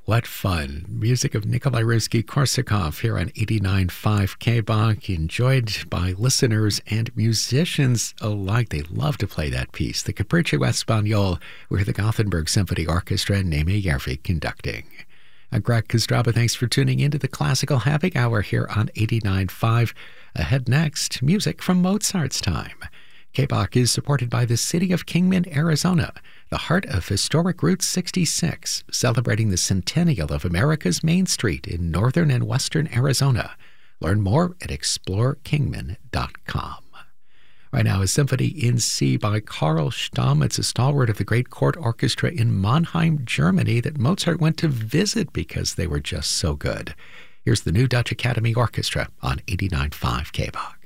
what fun. Music of Nikolai Rimsky-Korsakov here on 89.5 KBOK, enjoyed by listeners and musicians alike. They love to play that piece. The Capriccio Espagnol, with the Gothenburg Symphony Orchestra and Naime Järvi conducting. I'm Greg Kostraba. Thanks for tuning into the Classical Happy Hour here on 89.5. Ahead next, music from Mozart's time. KBOK is supported by the City of Kingman, Arizona, the heart of historic Route 66, celebrating the centennial of America's Main Street in northern and western Arizona. Learn more at explorekingman.com. Right now, a symphony in C by Carl Stamm. It's a stalwart of the great court orchestra in Mannheim, Germany, that Mozart went to visit because they were just so good. Here's the new Dutch Academy Orchestra on 89.5 KBOK.